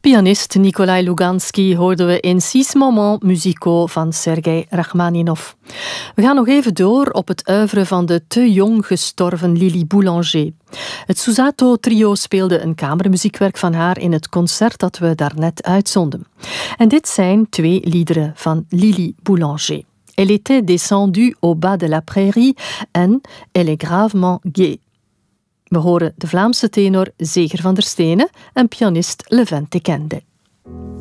Pianist Nikolai Lugansky hoorden we in Six Moments Musicaux van Sergei Rachmaninov. We gaan nog even door op het oeuvre van de te jong gestorven Lili Boulanger. Het Susato-trio speelde een kamermuziekwerk van haar in het concert dat we daarnet uitzonden. En dit zijn 2 liederen van Lili Boulanger. Elle était descendue au bas de la prairie en Elle est gravement gaie. We horen de Vlaamse tenor Zeger van der Stenen en pianist Levent de Kende.